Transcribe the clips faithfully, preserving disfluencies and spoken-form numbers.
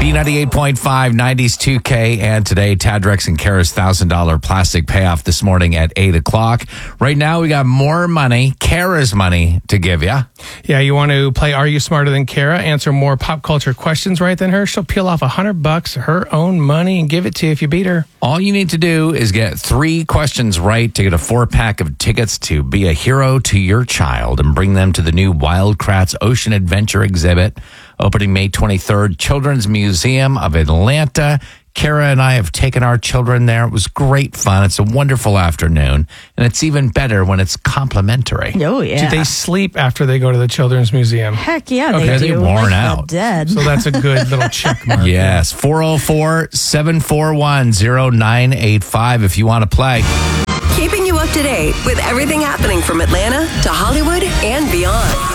B ninety-eight point five, nineties two K, and today, Tad Drex and Kara's one thousand dollars plastic payoff this morning at eight o'clock. Right now, we got more money, Kara's money, to give you. Yeah, you want to play Are You Smarter Than Kara? Answer more pop culture questions right than her. She'll peel off one hundred bucks, her own money, and give it to you if you beat her. All you need to do is get three questions right to get a four-pack of tickets to be a hero to your child and bring them to the new Wild Kratts Ocean Adventure exhibit, opening May twenty-third, Children's Museum of Atlanta. Kara and I have taken our children there. It was great fun. It's a wonderful afternoon, and it's even better when it's complimentary. Oh, yeah. Do they sleep after they go to the Children's Museum? Heck yeah, Okay, they they're do. worn like out. The dead. So that's a good little check mark. Yes, four oh four, seven four one, oh nine eight five if you want to play. Keeping you up to date with everything happening from Atlanta to Hollywood and beyond.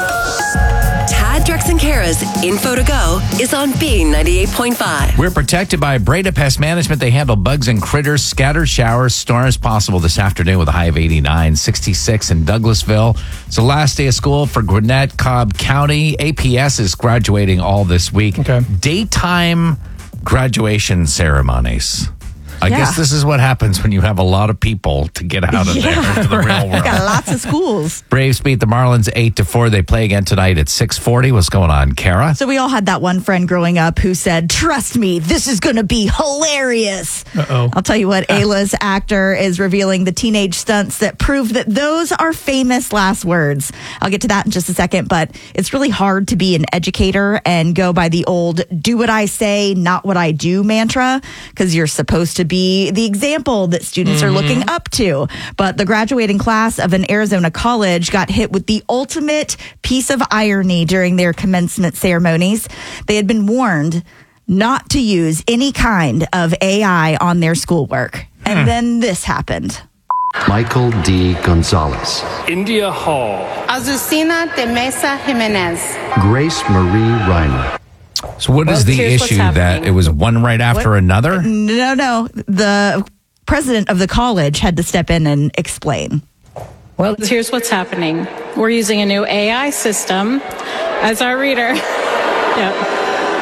Tad, Drex, and Kara's Info to Go is on B ninety-eight point five. We're protected by Breda Pest Management. They handle bugs and critters, scattered showers, storms possible this afternoon with a high of eighty-nine, sixty-six in Douglasville. It's the last day of school for Gwinnett, Cobb County. A P S is graduating all this week. Okay. Daytime graduation ceremonies. I Yeah. guess this is what happens when you have a lot of people to get out of there Yeah, into the real world. Got lots of schools. Braves beat the Marlins eight to four. They play again tonight at six forty. What's going on, Kara? So we all had that one friend growing up who said, trust me, this is going to be hilarious. Uh-oh. I'll tell you what, A-list actor is revealing the teenage stunts that prove that those are famous last words. I'll get to that in just a second, but it's really hard to be an educator and go by the old do what I say, not what I do mantra, because you're supposed to be the example that students are looking up to. But the graduating class of an Arizona college got hit with the ultimate piece of irony during their commencement ceremonies. They had been warned not to use any kind of A I on their schoolwork. And then this happened. Michael D. Gonzalez, India Hall, Azucena de Mesa Jimenez. Grace Marie Reimer, So what is Well, the here's what's issue that happening. it was one right after another? No, no. The president of the college had to step in and explain. Well, here's what's happening. We're using a new A I system as our reader. Yep.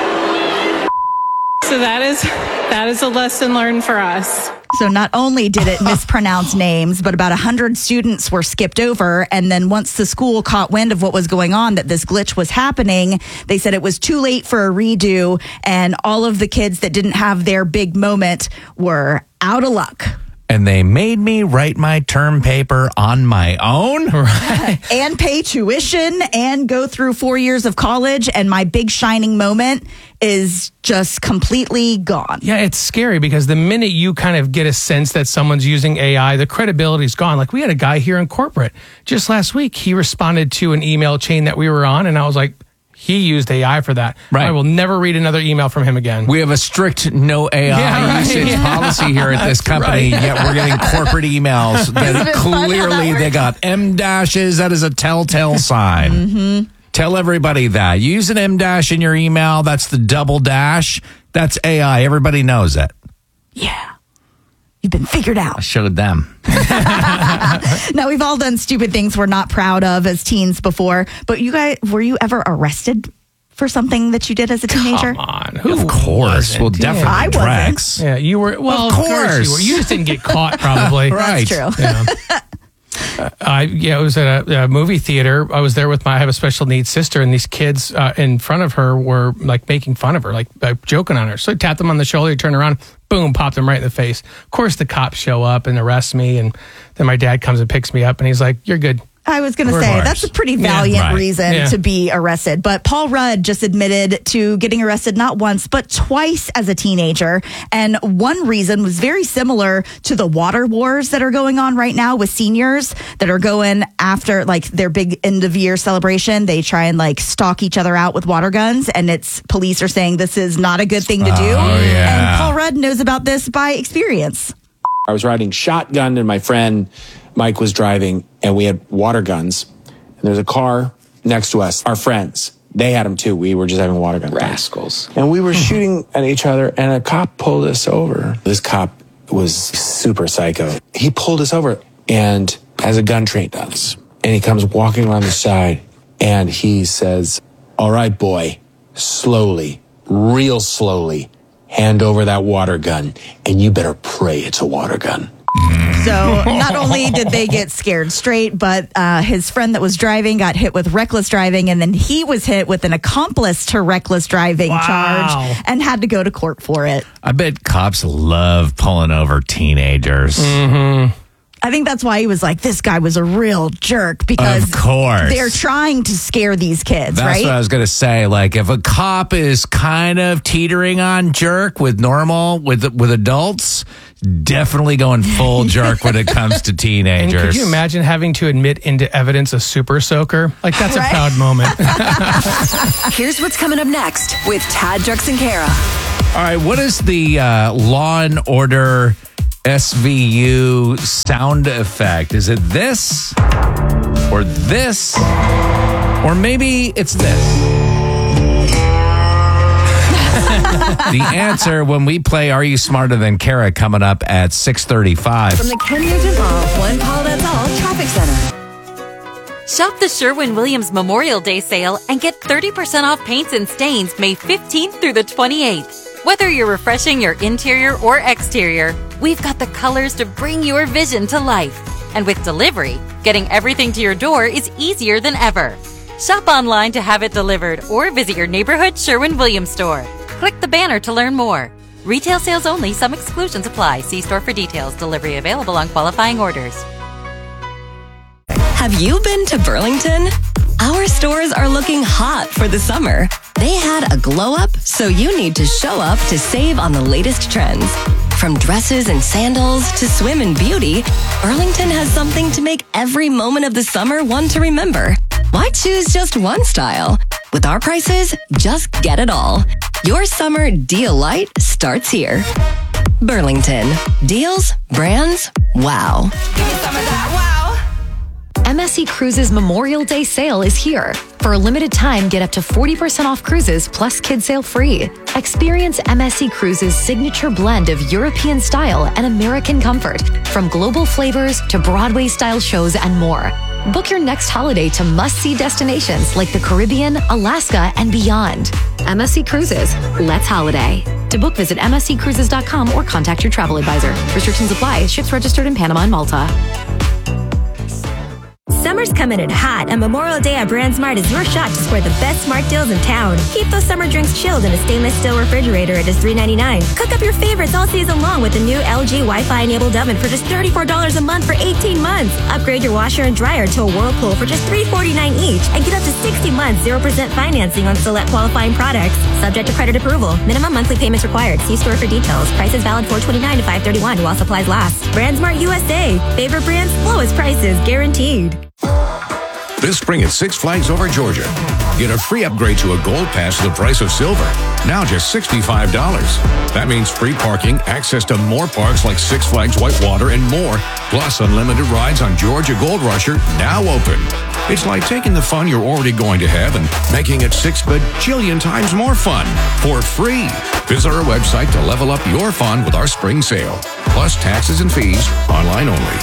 So that is that is a lesson learned for us. So not only did it mispronounce names, but about one hundred students were skipped over. And then once the school caught wind of what was going on, that this glitch was happening, they said it was too late for a redo. And all of the kids that didn't have their big moment were out of luck. And they made me write my term paper on my own? And pay tuition and go through four years of college. And my big shining moment is just completely gone. Yeah, it's scary because the minute you kind of get a sense that someone's using A I, the credibility's gone. Like we had a guy here in corporate just last week. He responded to an email chain that we were on, and I was like, he used A I for that. Right. I will never read another email from him again. We have a strict no A I Yeah, right. usage Yeah. policy here at this company, right. yet we're getting corporate emails that Isn't it fun how clearly that they works? got M dashes. That is a telltale sign. Mm-hmm. Tell everybody that. You use an M dash in your email, that's the double dash. That's A I. Everybody knows it. Yeah. You've been figured out. I showed them. Now, we've all done stupid things we're not proud of as teens before, but you guys, were you ever arrested for something that you did as a teenager? Come on. Who Of course. wasn't? Well, Yeah. definitely I wasn't. Drex. Yeah, you were. Well, Of course. you were. You just didn't get caught, probably. Right. That's true. Yeah. Uh, I yeah, it was at a, a movie theater. I was there with my I have a special needs sister, and these kids uh, in front of her were like making fun of her, like uh, joking on her. So I tapped them on the shoulder, turned around, boom, popped them right in the face. Of course, the cops show up and arrest me, and then my dad comes and picks me up, and he's like, "You're good." I was going to Of say, course. that's a pretty Yeah, valiant right. reason Yeah. to be arrested. But Paul Rudd just admitted to getting arrested not once, but twice as a teenager. And one reason was very similar to the water wars that are going on right now with seniors that are going after like their big end of year celebration. They try and like stalk each other out with water guns. And it's police are saying this is not a good thing to do. Oh, yeah. And Paul Rudd knows about this by experience. I was riding shotgun and my friend Mike was driving and we had water guns. And there's a car next to us, our friends. They had them too. We were just having water guns. rascals. And we were shooting at each other and a cop pulled us over. This cop was super psycho. He pulled us over and has a gun trained on us. And he comes walking around the side and he says, "All right, boy, slowly, real slowly, hand over that water gun, and you better pray it's a water gun. So not only did they get scared straight, but uh, his friend that was driving got hit with reckless driving, and then he was hit with an accomplice to reckless driving Wow. charge and had to go to court for it. I bet cops love pulling over teenagers. Mm-hmm. I think that's why he was like, this guy was a real jerk, because Of course. they're trying to scare these kids, That's right? what I was going to say. Like, if a cop is kind of teetering on jerk with normal, with with adults, definitely going full jerk when it comes to And teenagers. could you imagine having to admit into evidence a super soaker? Like, that's Right? a proud moment. Here's what's coming up next with Tad, Drex, and Kara. All right, what is the uh, Law and Order S V U sound effect? Is it this or this? Or maybe it's this? The answer when we play Are You Smarter Than Kara coming up at six thirty-five. From the Ken Nugent Mall, one call that's all traffic center. Shop the Sherwin-Williams Memorial Day sale and get thirty percent off paints and stains May fifteenth through the twenty-eighth. Whether you're refreshing your interior or exterior, we've got the colors to bring your vision to life. And with delivery, getting everything to your door is easier than ever. Shop online to have it delivered or visit your neighborhood Sherwin-Williams store. Click the banner to learn more. Retail sales only. Some exclusions apply. See store for details. Delivery available on qualifying orders. Have you been to Burlington? Our stores are looking hot for the summer. They had a glow up, so you need to show up to save on the latest trends. From dresses and sandals to swim and beauty, Burlington has something to make every moment of the summer one to remember. Why choose just one style? With our prices, just get it all. Your summer deal light starts here. Burlington. Deals, brands, wow. M S C Cruises Memorial Day sale is here. For a limited time, get up to forty percent off cruises plus kid sale free. Experience M S C Cruises' signature blend of European style and American comfort, from global flavors to Broadway-style shows and more. Book your next holiday to must-see destinations like the Caribbean, Alaska, and beyond. M S C Cruises. Let's holiday. To book, visit m s c cruises dot com or contact your travel advisor. Restrictions apply. Ships registered in Panama and Malta. Summer's coming in hot, and Memorial Day at BrandSmart is your shot to score the best smart deals in town. Keep those summer drinks chilled in a stainless steel refrigerator at just three ninety-nine. Cook up your favorites all season long with the new L G Wi-Fi enabled oven for just thirty-four dollars a month for eighteen months. Upgrade your washer and dryer to a Whirlpool for just three forty-nine each, and get up to sixty months zero percent financing on select qualifying products. Subject to credit approval. Minimum monthly payments required. See store for details. Prices valid four twenty-nine to five thirty-one while supplies last. BrandSmart U S A. Favorite brands, lowest prices guaranteed. This spring at Six Flags Over Georgia, get a free upgrade to a gold pass at the price of silver. Now just sixty-five dollars. That means free parking, access to more parks like Six Flags Whitewater and more, plus unlimited rides on Georgia Gold Rusher, now open. It's like taking the fun you're already going to have and making it six bajillion times more fun for free. Visit our website to level up your fun with our spring sale, plus taxes and fees, online only.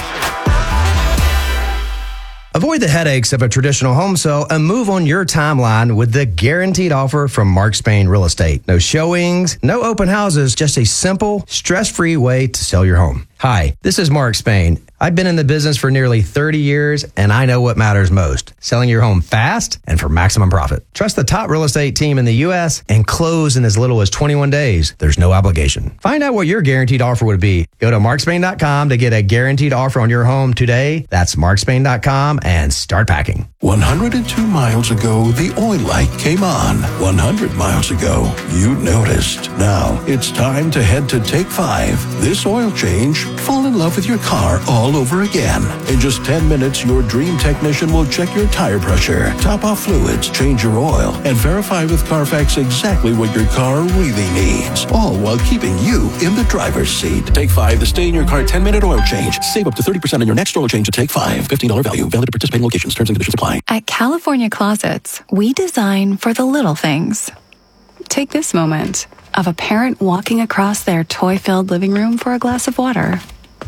Avoid the headaches of a traditional home sale and move on your timeline with the guaranteed offer from Mark Spain Real Estate. No showings, no open houses, just a simple, stress-free way to sell your home. Hi, this is Mark Spain. I've been in the business for nearly thirty years, and I know what matters most: selling your home fast and for maximum profit. Trust the top real estate team in the U S and close in as little as twenty-one days. There's no obligation. Find out what your guaranteed offer would be. Go to mark spain dot com to get a guaranteed offer on your home today. That's mark spain dot com and start packing. one hundred two miles ago, the oil light came on. one hundred miles ago, you noticed. Now, it's time to head to Take five. This oil change, fall in love with your car all over again. In just ten minutes, your dream technician will check your tire pressure, top off fluids, change your oil, and verify with Carfax exactly what your car really needs. All while keeping you in the driver's seat. Take five, the stay in your car ten minute oil change. Save up to thirty percent on your next oil change at Take five. fifteen dollars value. Valid at participating locations. Terms and conditions apply. At California Closets, we design for the little things. Take this moment of a parent walking across their toy-filled living room for a glass of water.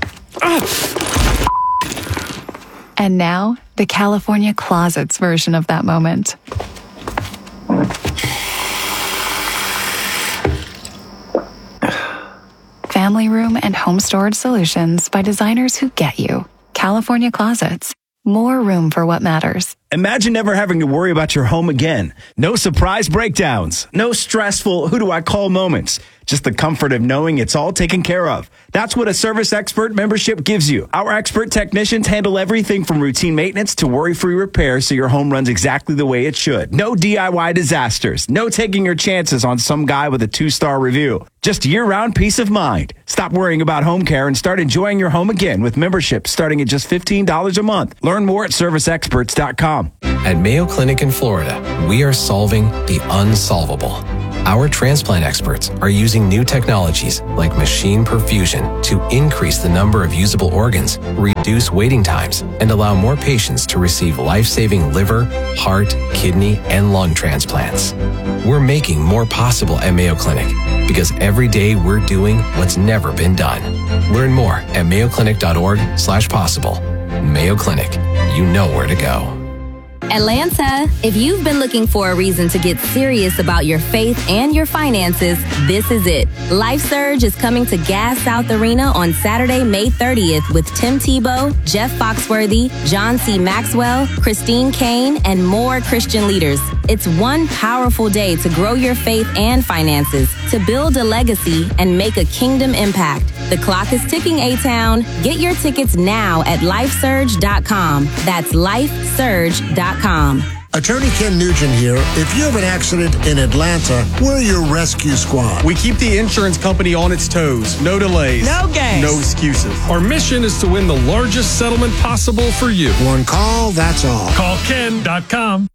And now, the California Closets version of that moment. family room and home storage solutions by designers who get you. California Closets. More room for what matters. Imagine never having to worry about your home again. No surprise breakdowns. No stressful who do I call moments. Just the comfort of knowing it's all taken care of. That's what a Service Expert membership gives you. Our expert technicians handle everything from routine maintenance to worry-free repairs so your home runs exactly the way it should. No D I Y disasters. No taking your chances on some guy with a two-star review. Just year-round peace of mind. Stop worrying about home care and start enjoying your home again with memberships starting at just fifteen dollars a month. Learn more at service experts dot com. At Mayo Clinic in Florida, we are solving the unsolvable. Our transplant experts are using new technologies like machine perfusion to increase the number of usable organs, reduce waiting times, and allow more patients to receive life-saving liver, heart, kidney, and lung transplants. We're making more possible at Mayo Clinic because every day we're doing what's never been done. Learn more at mayo clinic dot org slash possible. Mayo Clinic, you know where to go. Atlanta, if you've been looking for a reason to get serious about your faith and your finances, this is it. Life Surge is coming to Gas South Arena on Saturday, May thirtieth with Tim Tebow, Jeff Foxworthy, John C. Maxwell, Christine Kane, and more Christian leaders. It's one powerful day to grow your faith and finances, to build a legacy, and make a kingdom impact. The clock is ticking, A-Town. Get your tickets now at life surge dot com. That's life surge dot com. Attorney Ken Nugent here. If you have an accident in Atlanta, we're your rescue squad. We keep the insurance company on its toes. No delays. No games. No excuses. Our mission is to win the largest settlement possible for you. One call, that's all. Call ken dot com.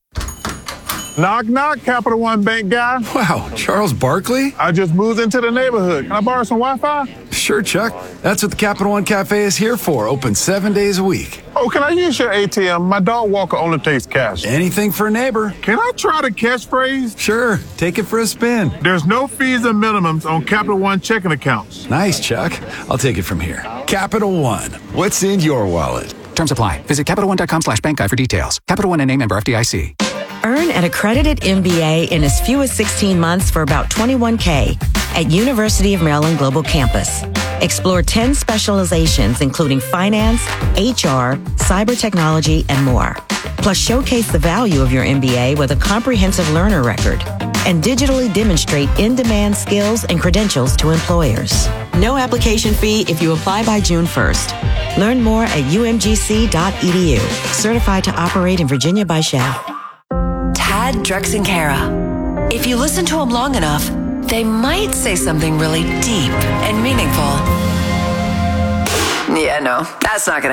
Knock, knock, Capital One Bank guy. Wow, Charles Barkley? I just moved into the neighborhood. Can I borrow some Wi-Fi? Sure, Chuck. That's what the Capital One Cafe is here for. Open seven days a week. Oh, can I use your A T M? My dog walker only takes cash. Anything for a neighbor. Can I try the catchphrase? Sure. Take it for a spin. There's no fees and minimums on Capital One checking accounts. Nice, Chuck. I'll take it from here. Capital One. What's in your wallet? Terms apply. Visit Capital One dot com slash bank guide for details. Capital One and name member F D I C. Earn an accredited M B A in as few as sixteen months for about twenty-one K at University of Maryland Global Campus. Explore ten specializations including finance, H R, cyber technology, and more. Plus showcase the value of your M B A with a comprehensive learner record and digitally demonstrate in-demand skills and credentials to employers. No application fee if you apply by June first. Learn more at u m g c dot e d u. Certified to operate in Virginia by Shell. Tad, Drex, and Kara. If you listen to them long enough, they might say something really deep and meaningful. Yeah, no, that's not gonna